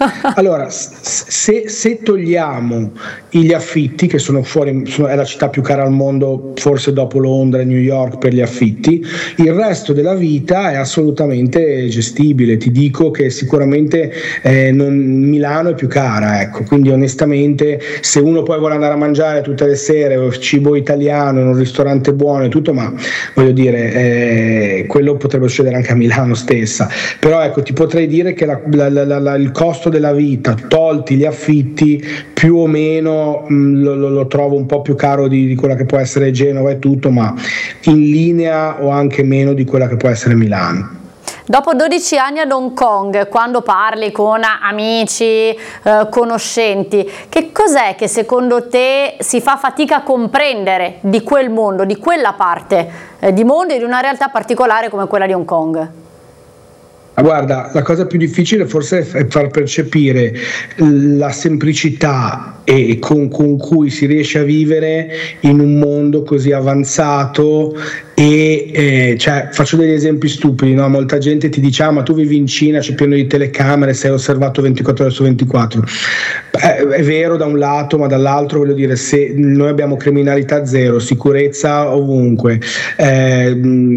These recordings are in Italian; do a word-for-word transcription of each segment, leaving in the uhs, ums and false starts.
Allora, se, se togliamo gli affitti, che sono fuori, sono, è la città più cara al mondo, forse dopo Londra e New York per gli affitti, il resto della vita è assolutamente gestibile. Ti dico che sicuramente eh, non, Milano è più cara, ecco, quindi onestamente se uno poi vuole andare a mangiare tutte le sere cibo italiano in un ristorante buono e tutto, ma voglio dire, eh, quello potrebbe succedere anche a Milano stessa, però ecco, ti potrei dire che la, la, la, la, il costo della vita, tolti gli affitti, più o meno mh, lo, lo trovo un po' più caro di, di quella che può essere Genova e tutto, ma in linea o anche meno di quella che può essere Milano. Dopo dodici anni ad Hong Kong, quando parli con amici, eh, conoscenti, che cos'è che secondo te si fa fatica a comprendere di quel mondo, di quella parte eh, di mondo e di una realtà particolare come quella di Hong Kong? Ah, guarda, la cosa più difficile forse è far percepire la semplicità e con, con cui si riesce a vivere in un mondo così avanzato e eh, cioè, faccio degli esempi stupidi, no? Molta gente ti dice: ah, ma tu vivi in Cina, c'è pieno di telecamere, sei osservato ventiquattro ore su ventiquattro. Eh, è vero da un lato, ma dall'altro voglio dire, se noi abbiamo criminalità zero, sicurezza ovunque, eh,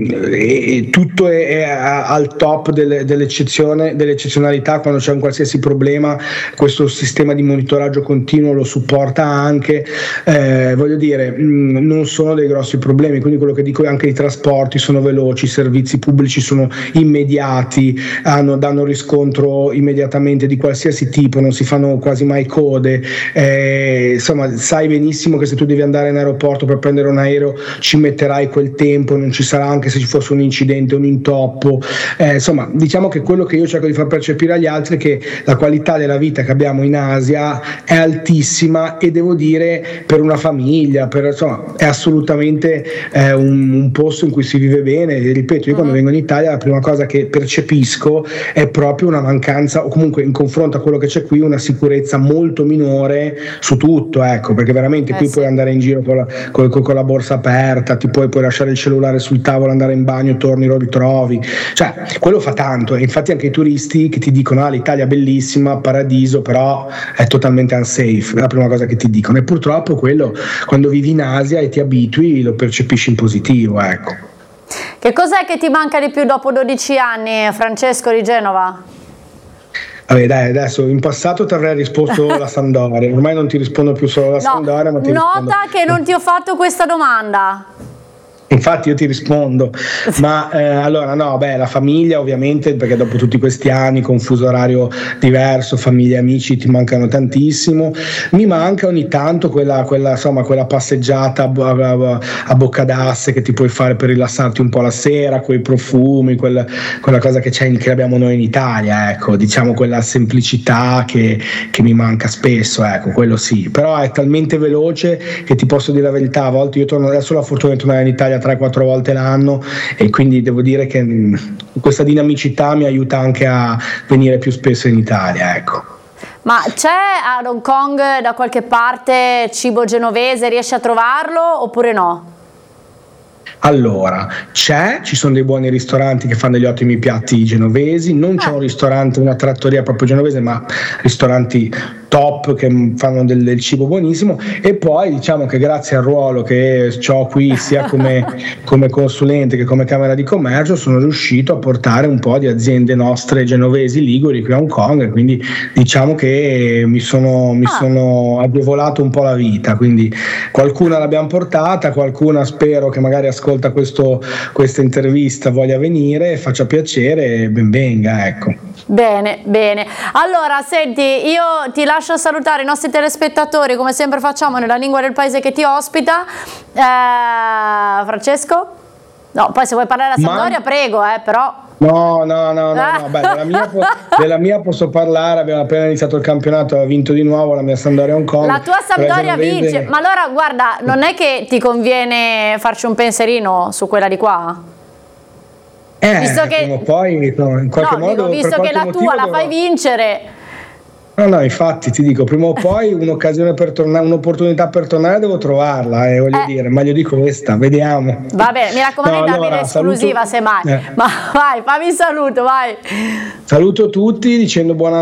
e tutto è, è al top delle, dell'eccezione, dell'eccezionalità, quando c'è un qualsiasi problema questo sistema di monitoraggio continuo lo supporta anche, eh, voglio dire, mh, non sono dei grossi problemi, quindi quello che dico è anche i trasporti sono veloci, i servizi pubblici sono immediati, hanno, danno riscontro immediatamente di qualsiasi tipo, non si fanno quasi mai code, eh, insomma sai benissimo che se tu devi andare in aeroporto per prendere un aereo ci metterai quel tempo, non ci sarà anche se ci fosse un incidente, un intoppo, eh, insomma diciamo che quello che io cerco di far percepire agli altri è che la qualità della vita che abbiamo in Asia è altissima e devo dire per una famiglia, per, insomma, è assolutamente eh, un un posto in cui si vive bene. E ripeto, io quando vengo in Italia la prima cosa che percepisco è proprio una mancanza, o comunque in confronto a quello che c'è qui, una sicurezza molto minore su tutto, ecco, perché veramente eh qui sì. puoi andare in giro con la, con, con la borsa aperta, ti puoi, puoi lasciare il cellulare sul tavolo, andare in bagno, torni, lo ritrovi, cioè quello fa tanto. E infatti anche i turisti che ti dicono: ah, l'Italia è bellissima, paradiso, però è totalmente unsafe, è la prima cosa che ti dicono. E purtroppo quello, quando vivi in Asia e ti abitui, lo percepisci in positivo. Ecco. Che cos'è che ti manca di più dopo dodici anni, Francesco di Genova? Vabbè, dai, adesso in passato ti avrei risposto la Sampdoria, ormai non ti rispondo più solo la no, Sampdoria, ma ti nota rispondo... che non ti ho fatto questa domanda. Infatti io ti rispondo, ma eh, allora no, beh, la famiglia ovviamente, perché dopo tutti questi anni con fuso orario diverso, famiglia e amici ti mancano tantissimo. Mi manca ogni tanto quella, quella, insomma, quella passeggiata a, a, a bocca d'asse che ti puoi fare per rilassarti un po' la sera, quei profumi, quella, quella cosa che c'è, che abbiamo noi in Italia, ecco, diciamo quella semplicità che, che mi manca spesso, ecco, quello sì, però è talmente veloce che ti posso dire la verità, a volte io torno, adesso ho la fortuna di tornare in Italia tre quattro volte l'anno e quindi devo dire che mh, questa dinamicità mi aiuta anche a venire più spesso in Italia, ecco. Ma c'è ad Hong Kong da qualche parte cibo genovese, riesci a trovarlo oppure no? Allora, c'è, ci sono dei buoni ristoranti che fanno degli ottimi piatti genovesi, non c'è un ristorante, una trattoria proprio genovese, ma ristoranti top che fanno del, del cibo buonissimo. E poi diciamo che grazie al ruolo che ho qui sia come, come consulente che come Camera di Commercio sono riuscito a portare un po' di aziende nostre genovesi liguri qui a Hong Kong, quindi diciamo che mi sono, mi ah. sono agevolato un po' la vita, quindi qualcuna l'abbiamo portata, qualcuna spero che magari ascolta questo, questa intervista voglia venire e faccia piacere e ben venga, ecco. Bene, bene. Allora, senti, io ti lascio salutare i nostri telespettatori, come sempre facciamo nella lingua del paese che ti ospita. Eh, Francesco? No, poi se vuoi parlare della Sampdoria, Ma... prego, eh, però... No, no, no, no, no. Beh, della, mia della mia posso parlare, abbiamo appena iniziato il campionato, ha vinto di nuovo la mia Sampdoria Hong Kong. La tua Sampdoria vince, ma allora guarda, non è che ti conviene farci un pensierino su quella di qua? Eh, visto che... prima o poi, no, in qualche no, modo, dico, visto che la tua la fai vincere... No, no, infatti ti dico, prima o poi un'occasione per tornare, un'opportunità per tornare devo trovarla, eh, voglio eh. dire, meglio di questa, vediamo. Va bene, mi raccomando, no, dammi allora, l'esclusiva semmai. Eh. Ma vai, fammi il saluto, vai. Saluto tutti dicendo buona